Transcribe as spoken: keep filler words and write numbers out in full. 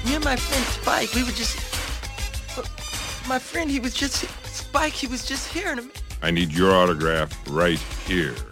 me and my friend Spike, we were just... My friend, he was just... Spike, he was just here in a minute. I need your autograph right here.